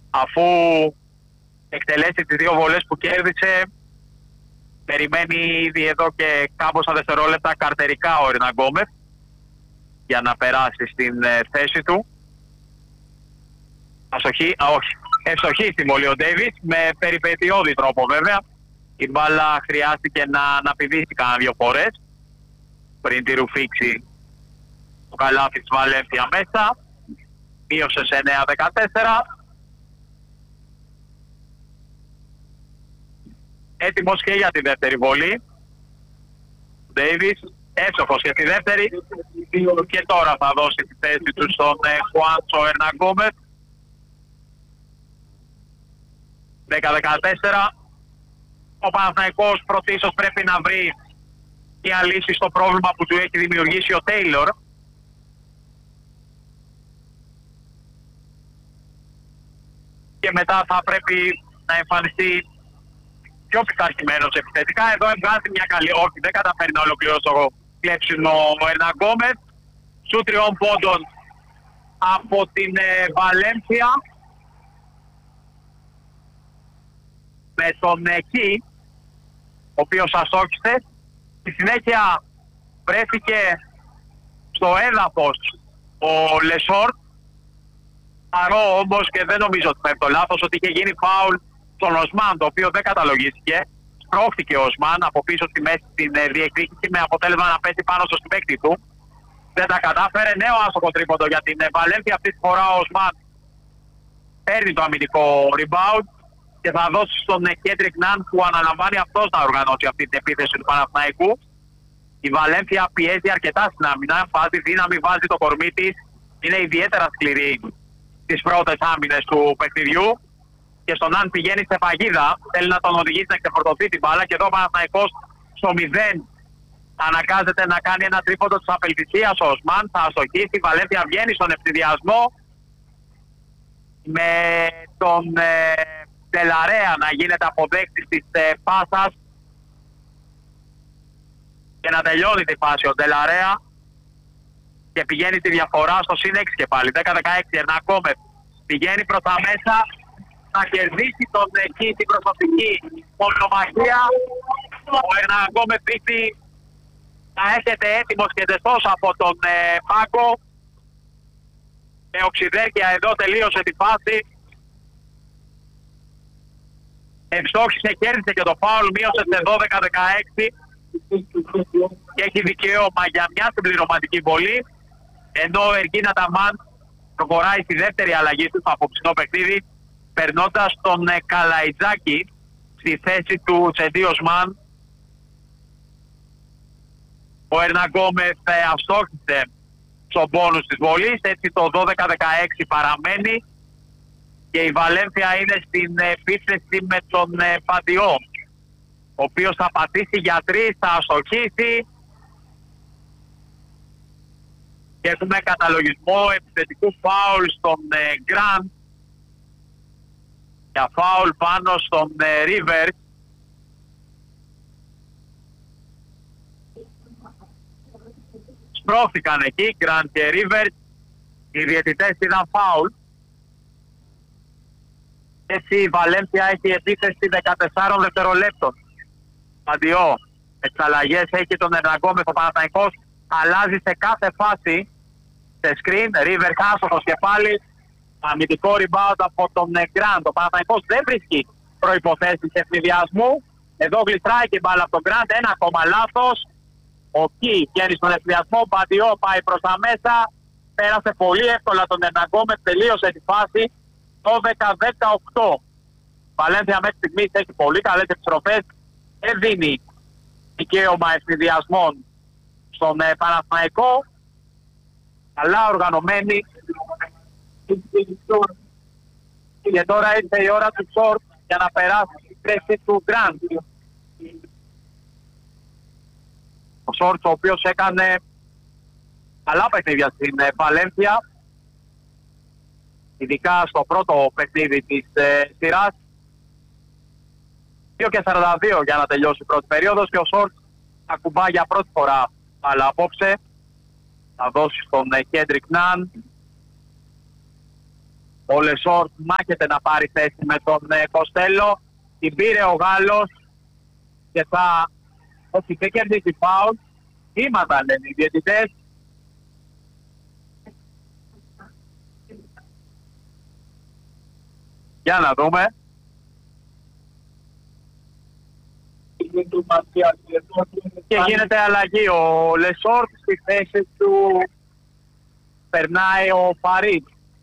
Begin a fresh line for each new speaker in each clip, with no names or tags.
αφού εκτελέσει τις 2 βολές που κέρδισε, περιμένει ήδη εδώ και κάμποσα δευτερόλεπτα καρτερικά ο Ερναγκόμεθ για να περάσει στην θέση του. Ευστοχή στη βολή ο Ντέιβις, με περιπετειώδη τρόπο βέβαια. Η μπάλα χρειάστηκε να πηδήσει κάνα 2 φορές πριν τη ρουφήξει το καλάθι της Βαλένθια μέσα. Μείωσε σε 9-14. Έτοιμος και για τη δεύτερη βολή. Ντέιβις, εύστοχος και τη δεύτερη. Και τώρα θα δώσει τη θέση του στον Χουάντσο Ερναγκόμεθ. 10-14. Ο Παναθηναϊκός πρωτίστως πρέπει να βρει μια λύση στο πρόβλημα που του έχει δημιουργήσει ο Τέιλορ. Και μετά θα πρέπει να εμφανιστεί πιο πειθαρχημένος επιθετικά. Εδώ έβγάζει μια καλή, όχι, δεν καταφέρει να ολοκληρώσει το κλέψιμο ο Ερναγκόμεθ. Σου 3 πόντων από την Βαλένθια. Με τον Κι, ο οποίος αστόχησε. Στη συνέχεια βρέθηκε στο έδαφος ο Λεσόρτ. Παρό όμως, και δεν νομίζω ότι είναι το λάθος, ότι είχε γίνει φάουλ στον Οσμάν, το οποίο δεν καταλογίστηκε. Σπρώχτηκε ο Οσμάν από πίσω στη μέση στην διεκδίκηση, με αποτέλεσμα να πέσει πάνω στο συμπαίκτη του. Δεν τα κατάφερε. Νέο άστοχο τρίποντο για την Βαλένθια. Αυτή τη φορά ο Οσμάν παίρνει το αμυντικό rebound και θα δώσει στον Κέντρικ Ναν, που αναλαμβάνει αυτός να οργανώσει αυτή την επίθεση του Παναθηναϊκού. Η Βαλένθια πιέζει αρκετά στην άμυνα, βάζει δύναμη, βάζει το κορμί της. Είναι ιδιαίτερα σκληρή τις πρώτες άμυνες του παιχνιδιού. Και στον Ναν πηγαίνει σε παγίδα, θέλει να τον οδηγήσει να ξεφορτωθεί την μπάλα. Και εδώ ο Παναθηναϊκός στο 0 αναγκάζεται να κάνει ένα τρίποντο της απελπισίας. Ο Οσμάν θα αστοχίσει, η Βαλένθια βγαίνει στον ευθυδιασμό με τον Τελαρέα να γίνεται αποδέκτης της πάσας και να τελειώνει τη φάση ο Τελαρέα και πηγαίνει τη διαφορά στο συν 6 και πάλι. 10-16. Ερναγκόμεθ πηγαίνει προς τα μέσα να κερδίσει τον Κι την προσωπική μονομαχία. Ο Ερναγκόμεθ δείχνει να έρχεται έτοιμος και δεστός από τον πάγκο. Με οξυδέρκεια εδώ τελείωσε τη φάση. Ευστόχησε, κέρδισε και το φάουλ, μείωσε σε 12-16 και έχει δικαίωμα για μια συμπληρωματική βολή, ενώ ο Εργίνα Ταμάν προχωράει στη δεύτερη αλλαγή του στο απόψινό παιχνίδι, περνώντας τον Καλαϊτζάκη στη θέση του Τσεντί Οσμάν. Ο Ερναγκόμεθ αυστόχησε στον πόνους της βολής, έτσι το 12-16 παραμένει. Και η Βαλένθια είναι στην επίθεση με τον Παντιό, ο οποίος θα πατήσει για 3, θα αστοχίσει. Και έχουμε καταλογισμό επιθετικού φάουλ στον Γκραντ για φάουλ πάνω στον Ρίβερ. Σπρώχθηκαν εκεί Γκραντ και Ρίβερ. Οι διαιτητές είδαν φάουλ. Έτσι η Βαλένθια έχει επίθεση 14 δευτερολέπτων. Παντιό, εξαλλαγές έχει τον Ερναγκόμεθ. Ο Παναθηναϊκός αλλάζει σε κάθε φάση. Σε screen, Ρίβερ χάσοχος και πάλι. Αμυντικό rebound από τον Γκραντ. Ο Παναθηναϊκός δεν βρίσκει προϋποθέσεις ευνηδιασμού. Εδώ γλιστράει και μπάλα από τον Γκραντ. Ένα ακόμα λάθος. Ο Κι βγαίνει στον ευνηδιασμό. Παντιό πάει προς τα μέσα. Πέρασε πολύ εύκολα τον Ερναγκόμεθ. Τελείωσε τη φάση. 12-18. Βαλένθια μέχρι στιγμής έχει πολύ καλές επιστροφές. Δεν δίνει δικαίωμα ευνηδιασμών στον Παναθηναϊκό. Καλά οργανωμένη. Και τώρα ήρθε η ώρα του Σόρτ για να περάσει στη θέση του Γκραντ. Ο Σόρτ, ο οποίος έκανε καλά παιχνίδια στην Βαλένθια, ειδικά στο πρώτο παιχνίδι της σειράς. 2-42 για να τελειώσει η πρώτη περίοδος και ο Σόρτ ακουμπά για πρώτη φορά, αλλά απόψε θα δώσει στον Κέντρικ Ναν. Ο Λεσόρ μάχεται να πάρει θέση με τον Κοστέλο. Την πήρε ο Γάλλος και θα... Όχι, δεν κερδίσει φάουλ. Βήματα λένε οι διαιτητές. Για να δούμε. Και γίνεται αλλαγή. Ο Λεσόρτ στη θέση του περνάει ο Φαρίτ.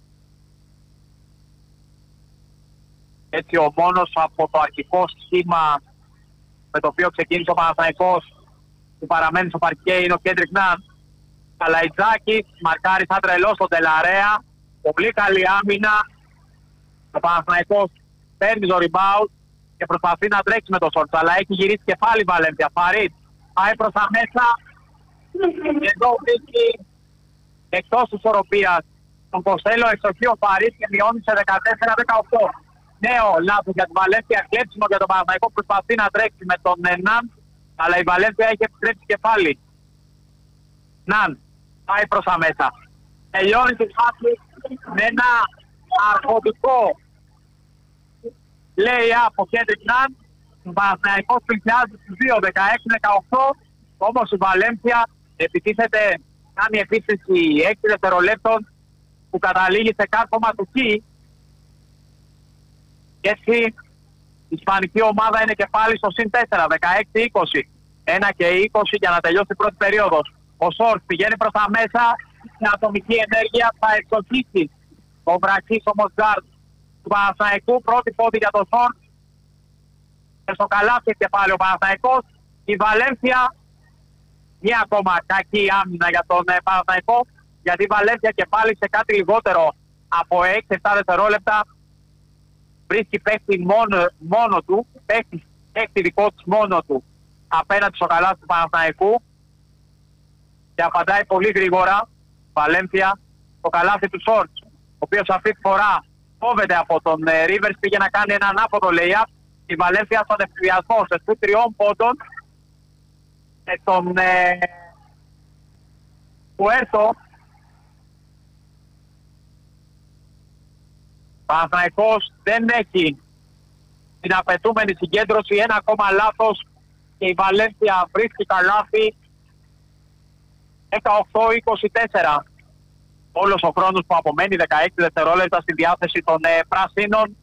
Έτσι ο μόνος από το αρχικό σχήμα με το οποίο ξεκίνησε ο Παναθηναϊκός που παραμένει στο παρκέ είναι ο Κέντρικ Ναν. Καλαϊτζάκης μαρκάρει σαν τρελός στον Τελαρέα. Πολύ καλή άμυνα. Ο Παναθηναϊκός παίρνει το rebound και προσπαθεί να τρέξει με το σόρτς, αλλά έχει γυρίσει και πάλι η Βαλένθια. Φαρίτ πάει προς τα μέσα. Εδώ βρίσκει εκτός της ισορροπίας τον Κοστέλο, εξοχεί ο Φαρίτ και μειώνει σε 14-18. Νέο λάθος για τη Βαλένθια, κλέψιμο για τον Παναθηναϊκό που προσπαθεί να τρέξει με τον Ναν, αλλά η Βαλένθια έχει επιστρέψει και πάλι. Ναν πάει προς τα μέσα. Τελειώνει τη φάση με ένα αρχοντικό λέει από Κέντρικ Ναν. Ο Παναθηναϊκός πλησιάζει στους 2-16-18. Όμως η Βαλένθια επιτίθεται, κάνει επίθεση 6 δευτερολέπτων που καταλήγει σε κάρφωμα του Χ. Και έτσι η ισπανική ομάδα είναι και πάλι στο συν 4, 16-20. 1 και 20 για να τελειώσει η πρώτη περίοδος. Ο Σόρτ πηγαίνει προς τα μέσα, στην ατομική ενέργεια θα εξοχίσει ο Βρακής όμως γκάρτ του Παναθηναϊκού. Πρώτη πόδι για τον Σόρτ. Και στο καλάθι και πάλι ο Παναθηναϊκός. Η Βαλένθια, μια ακόμα κακή άμυνα για τον Παναθηναϊκό, γιατί η Βαλένθια και πάλι σε κάτι λιγότερο από 6-7 δευτερόλεπτα βρίσκει παίχτη μόνο του, παίχτη δικό της μόνο του απέναντι στο καλάθι του Παναθηναϊκού και απαντάει πολύ γρήγορα Βαλένθια το καλάθι του Σόρτς, ο οποίος αυτή τη φορά κόβεται από τον Ρίβερς, πήγε να κάνει ένα ανάποδο lay-up. Η Βαλένθια στον ευθυδιασμό σε 3 πόντων με τον Πουέρτο. Παναθηναϊκός δεν έχει την απαιτούμενη συγκέντρωση, ένα ακόμα λάθος και η Βαλένθια βρίσκει καλάθι. 18-24. Όλος ο χρόνος που απομένει, 16 δευτερόλεπτα στη διάθεση των πράσινων.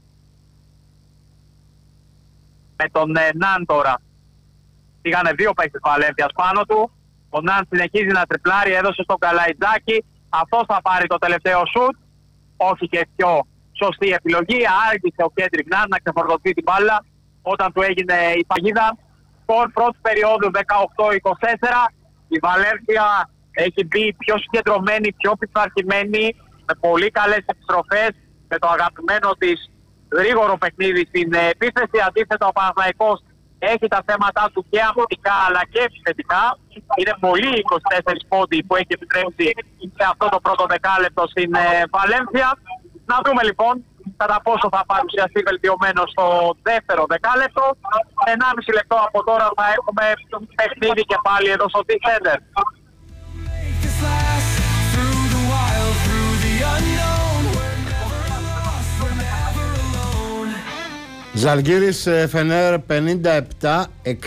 Με τον Ναν τώρα. Πήγανε 2 παίκτες Βαλένθιας πάνω του. Ο Ναν συνεχίζει να τριπλάρει, έδωσε στον Καλαϊτζάκη. Αυτός θα πάρει το τελευταίο σουτ. Όχι και πιο σωστή επιλογή. Άργησε ο Κέντρικ Ναν να ξεφορτωθεί την μπάλα όταν του έγινε η παγίδα. Σκορ πρώτη περίοδου 18-24. Η Βαλένθια έχει μπει πιο συγκεντρωμένη, πιο πειθαρχημένη, με πολύ καλές επιστροφές, με το αγαπημένο της γρήγορο παιχνίδι στην επίθεση. Αντίθετα ο Παναθηναϊκός έχει τα θέματα του και αμυντικά αλλά και επιθετικά. Είναι πολύ 24 πόντοι που έχει επιτρέψει σε αυτό το πρώτο δεκάλεπτο στην Βαλένθια. Να δούμε λοιπόν κατά πόσο θα παρουσιαστεί βελτιωμένο στο δεύτερο δεκάλεπτο. 1,5 λεπτό από τώρα θα έχουμε παιχνίδι και πάλι εδώ στο T-Center.
Ζαλγκίρις Φενέρ 57-66,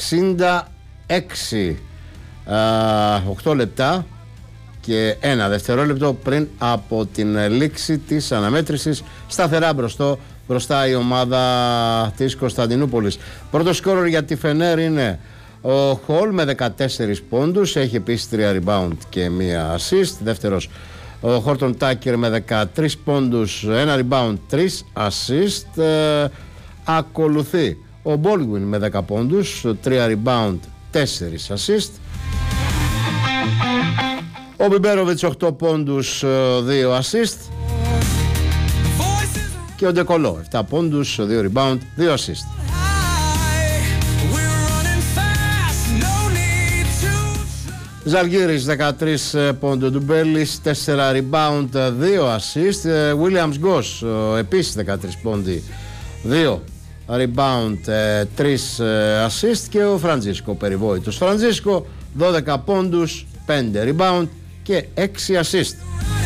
8 λεπτά και 1 δευτερόλεπτο πριν από την λήξη της αναμέτρησης. Σταθερά μπροστά η ομάδα της Κωνσταντινούπολης. Πρώτο σκόρερ για τη Φενέρ είναι ο Χολ με 14 πόντους, έχει επίσης 3 rebound και 1 assist. Δεύτερος ο Χόρτον Τάκερ με 13 πόντους, 1 rebound, 3 assist. Ακολουθεί ο Baldwin με 10 πόντους, 3 rebound, 4 assist. Ο Μπιμπέροβιτς 8 πόντους, 2 assist. Και ο Ντεκολό 7 πόντους, 2 rebound, 2 assist. Ζαλγκίρις 13 πόντου, Ντουμπέλης 4 rebound, 2 assist. Williams Γκος επίσης 13 πόντι, 2 rebound, 3 assist. Και ο Φραντζίσκο περιβόητος Φραντζίσκο 12 πόντους, 5 rebound και 6 assist.